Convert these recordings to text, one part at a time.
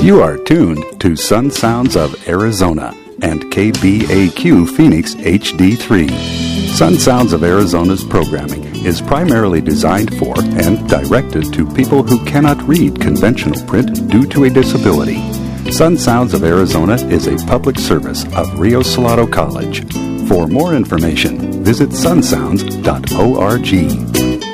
You are tuned to Sun Sounds of Arizona and KBAQ Phoenix HD3. Sun Sounds of Arizona's programming is primarily designed for and directed to people who cannot read conventional print due to a disability. Sun Sounds of Arizona is a public service of Rio Salado College. For more information, visit sunsounds.org.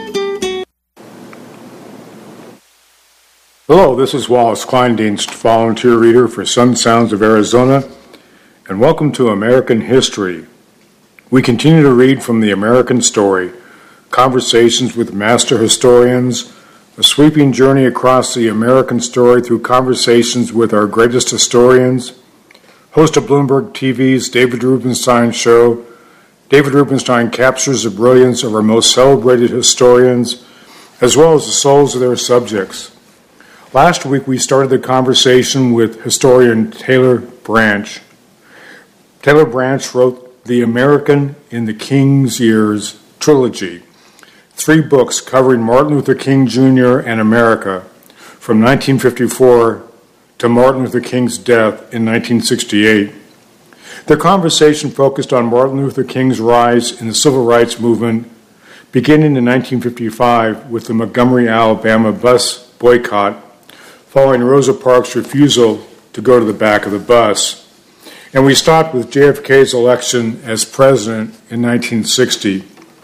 Hello, this is Wallace Kleindienst, volunteer reader for Sun Sounds of Arizona, and welcome to American History. We continue to read from the American Story, conversations with master historians, a sweeping journey across the American story through conversations with our greatest historians. Host of Bloomberg TV's David Rubenstein Show, David Rubenstein captures the brilliance of our most celebrated historians, as well as the souls of their subjects. Last week, we started the conversation with historian Taylor Branch. Taylor Branch wrote the American in the King's Years trilogy, 3 books covering Martin Luther King Jr. and America from 1954 to Martin Luther King's death in 1968. The conversation focused on Martin Luther King's rise in the civil rights movement, beginning in 1955 with the Montgomery, Alabama bus boycott, following Rosa Parks' refusal to go to the back of the bus. And we stopped with JFK's election as president in 1960.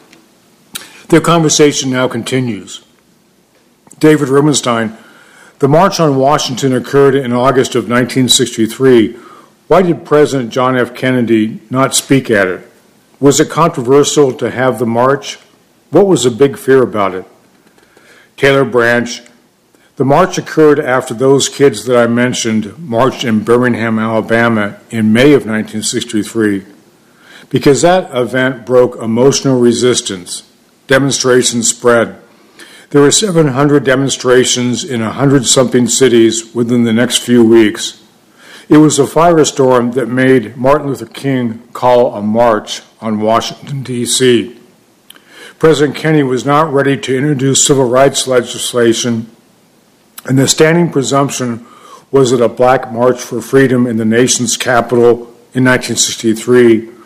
The conversation now continues. David Rubenstein, the March on Washington occurred in August of 1963. Why did President John F. Kennedy not speak at it? Was it controversial to have the march? What was the big fear about it? Taylor Branch, the march occurred after those kids that I mentioned marched in Birmingham, Alabama in May of 1963. Because that event broke emotional resistance, demonstrations spread. There were 700 demonstrations in 100-something cities within the next few weeks. It was a firestorm that made Martin Luther King call a march on Washington, D.C. President Kennedy was not ready to introduce civil rights legislation, and the standing presumption was that a black march for freedom in the nation's capital in 1963